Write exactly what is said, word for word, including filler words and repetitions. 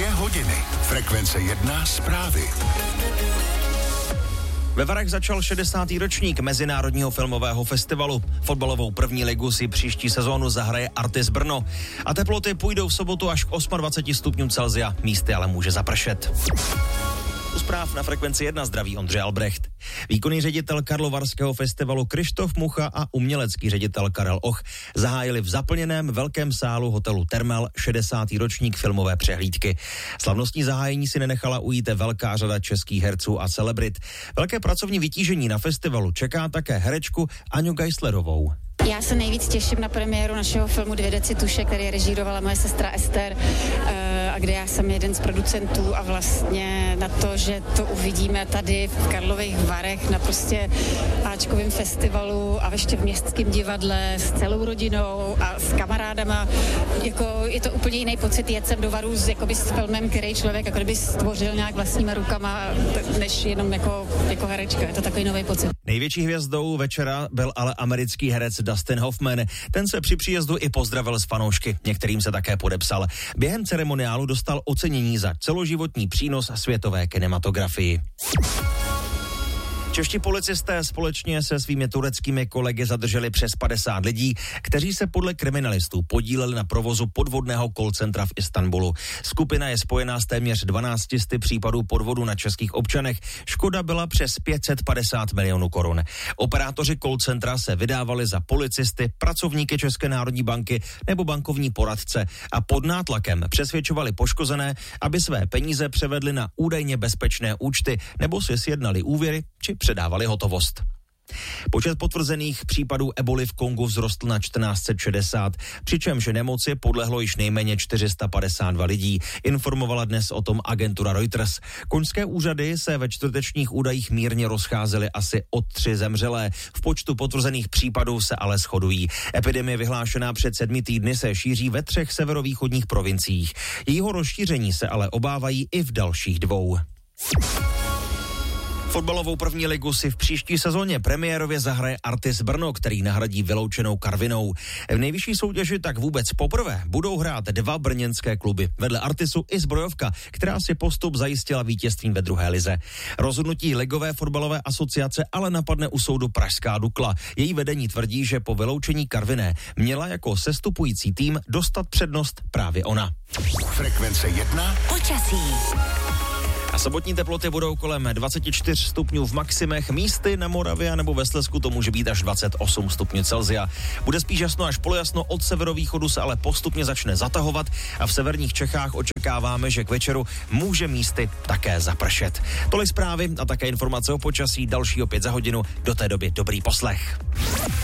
Dvě hodiny. Frekvence jedna zprávy. Ve Varech začal šedesátý ročník Mezinárodního filmového festivalu. Fotbalovou první ligu si příští sezónu zahraje Artis Brno. A teploty půjdou v sobotu až k dvaceti osmi stupňům Celsia. Místy ale může zapršet. U zpráv na Frekvenci jedna zdraví Ondřej Albrecht. Výkonný ředitel Karlovarského festivalu Krištof Mucha a umělecký ředitel Karel Och zahájili v zaplněném velkém sálu hotelu Thermal šedesátý ročník filmové přehlídky. Slavnostní zahájení si nenechala ujít velká řada českých herců a celebrit. Velké pracovní vytížení na festivalu čeká také herečku Aňu Geislerovou. Já se nejvíc těším na premiéru našeho filmu Dvě deci tuše, který režírovala moje sestra Ester, a kde já jsem jeden z producentů a vlastně na to, že to uvidíme tady v Karlových Varech na prostě áčkovém festivalu a ještě v Městském divadle s celou rodinou a s kamarádama. Jako, je to úplně jiný pocit jet sem do Varů s, jakoby, s filmem, který člověk jako kdyby stvořil nějak vlastníma rukama, než jenom jako, jako herečka. Je to takový nový pocit. Největší hvězdou večera byl ale americký herec Dustin Hoffman. Ten se při příjezdu i pozdravil s fanoušky, některým se také podepsal. Během ceremoniálu dostal ocenění za celoživotní přínos světové kinematografii. Čeští policisté společně se svými tureckými kolegy zadrželi přes padesát lidí, kteří se podle kriminalistů podíleli na provozu podvodného call centra v Istanbulu. Skupina je spojená s téměř dvanácti sty případů podvodu na českých občanech. Škoda byla přes pět set padesát milionů korun. Operátoři call centra se vydávali za policisty, pracovníky České národní banky nebo bankovní poradce a pod nátlakem přesvědčovali poškozené, aby své peníze převedli na údajně bezpečné účty nebo si sjednali úvěry či předávali hotovost. Počet potvrzených případů eboly v Kongu vzrostl na čtrnáct set šedesát, přičemž nemoci podlehlo již nejméně čtyři sta padesát dva lidí, informovala dnes o tom agentura Reuters. Konžské úřady se ve čtvrtečních údajích mírně rozcházely asi o tři zemřelé. V počtu potvrzených případů se ale shodují. Epidemie vyhlášená před sedmi týdny se šíří ve třech severovýchodních provinciích. Jejího rozšíření se ale obávají i v dalších dvou. Fotbalovou první ligu si v příští sezóně premiérově zahraje Artis Brno, který nahradí vyloučenou Karvinou. V nejvyšší soutěži tak vůbec poprvé budou hrát dva brněnské kluby. Vedle Artisu i Zbrojovka, která si postup zajistila vítězstvím ve druhé lize. Rozhodnutí Ligové fotbalové asociace ale napadne u soudu pražská Dukla. Její vedení tvrdí, že po vyloučení Karviné měla jako sestupující tým dostat přednost právě ona. Frekvence jedna. Počasí. A sobotní teploty budou kolem dvacet čtyři stupňů v maximech, místy na Moravě nebo ve Slezsku to může být až dvacet osm stupňů Celsia. Bude spíš jasno až polojasno, od severovýchodu se ale postupně začne zatahovat a v severních Čechách očekáváme, že k večeru může místy také zapršet. Tolik zprávy a také informace o počasí, další opět za hodinu, do té doby dobrý poslech.